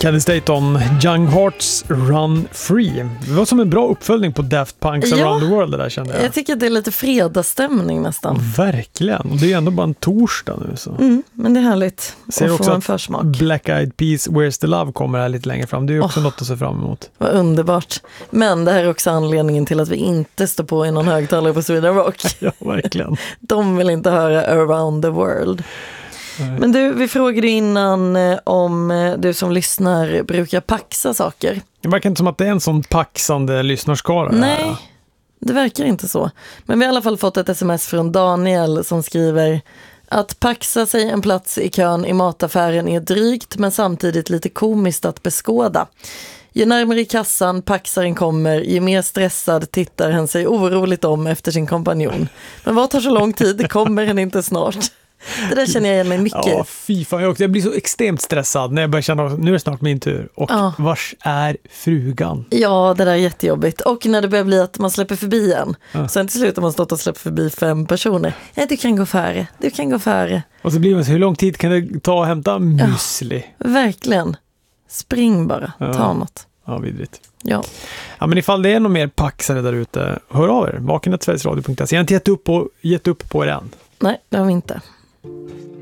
Candice Dayton, Young Hearts Run Free. Det var som en bra uppföljning på Daft Punk's Around the World, det där kände jag. Jag tycker att det är lite fredagsstämning nästan. Verkligen, och det är ju ändå bara en torsdag nu. Så. Men det är härligt ser att också få en försmak. Black Eyed Peas, Where's the Love kommer här lite längre fram. Det är ju också något att se fram emot. Vad underbart. Men det här är också anledningen till att vi inte står på i någon högtalare på Sweden Rock. Ja, verkligen. De vill inte höra Around the World. Men du, vi frågade innan om du som lyssnar brukar paxa saker. Det verkar inte som att det är en sån paxande lyssnarskara. Nej, här. det verkar inte så. Men vi har i alla fall fått ett sms från Daniel som skriver att paxa sig en plats i kön i mataffären är drygt men samtidigt lite komiskt att beskåda. Ju närmare kassan paxaren kommer, ju mer stressad tittar han sig oroligt om efter sin kompanjon. Men vad tar så lång tid? Kommer han inte snart? Det där känner jag igen mig mycket. Ja, fy fan. Jag blir så extremt stressad när jag börjar känna att nu är det snart min tur. Och vars är frugan? Ja, det där är jättejobbigt. Och när det börjar bli att man släpper förbi en. Sen till slut har man stått och släppt förbi 5 personer. Nej, du kan gå före. Du kan gå före. Och så blir man så, hur lång tid kan det ta att hämta müsli? Ja, verkligen. Spring bara. Ta något. Ja, vidrigt. Ja. Ja, men ifall det är någon mer paxare där ute, hör av er. vaken@sverigesradio.se. Jag har inte gett upp på er än. Nej, det har vi inte.